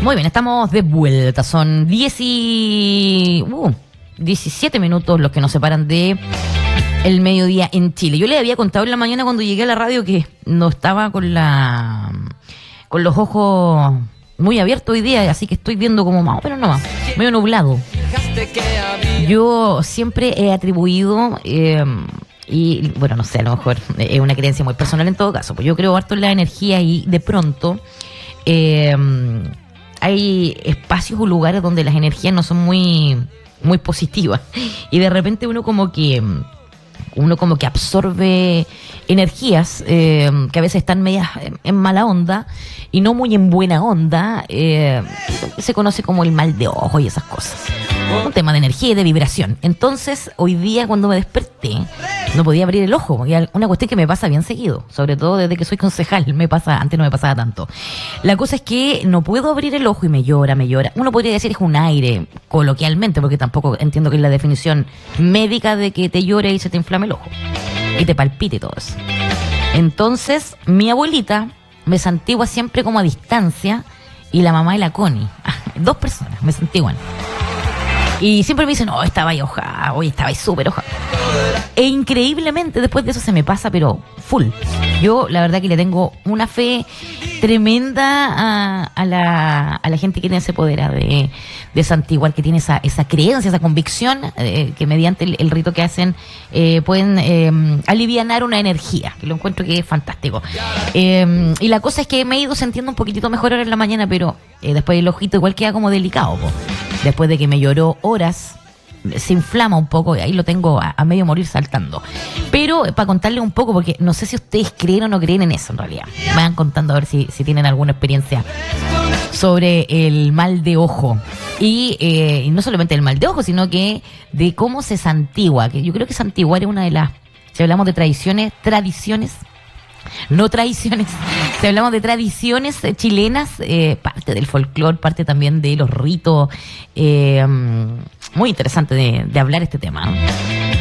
Muy bien, estamos de vuelta. Son 17 minutos los que nos separan de el mediodía en Chile. Yo les había contado en la mañana cuando llegué a la radio que no estaba con los ojos muy abiertos hoy día, así que estoy viendo como más, pero no más, medio nublado. Yo siempre he atribuido, y bueno, no sé, a lo mejor es una creencia muy personal en todo caso, pues yo creo harto en la energía y de pronto hay espacios o lugares donde las energías no son muy, muy positivas y de repente uno como que absorbe energías que a veces están medias en mala onda y no muy en buena onda, se conoce como el mal de ojo y esas cosas. Un tema de energía y de vibración. Entonces, hoy día cuando me desperté, no podía abrir el ojo, porque una cuestión que me pasa bien seguido, sobre todo desde que soy concejal, antes no me pasaba tanto. La cosa es que no puedo abrir el ojo y me llora. Uno podría decir es un aire, coloquialmente, porque tampoco entiendo que es la definición médica de que te llore y se te inflame el ojo, y te palpite y todo eso. Entonces, mi abuelita me santigua siempre como a distancia, y la mamá de la Connie, 2 personas me santiguan. Y siempre me dicen, no, estaba ahí enojada, hoy estaba ahí súper enojada. E increíblemente después de eso se me pasa, pero full. Yo la verdad que le tengo una fe tremenda a la gente que tiene ese poder de santiguar, que tiene esa creencia, esa convicción, que mediante el rito que hacen pueden alivianar una energía, que lo encuentro que es fantástico. Y la cosa es que me he ido sintiendo un poquitito mejor ahora en la mañana, pero después el ojito igual queda como delicado, po. Después de que me lloró horas, se inflama un poco y ahí lo tengo a medio morir saltando. Pero para contarles un poco, porque no sé si ustedes creen o no creen en eso en realidad. Me van contando a ver si tienen alguna experiencia sobre el mal de ojo. Y no solamente el mal de ojo, sino que de cómo se santigua. Que yo creo que santiguar es una de las... Si hablamos de tradiciones, no tradiciones, si hablamos de tradiciones chilenas, parte del folclore, parte también de los ritos, muy interesante de hablar este tema, ¿no?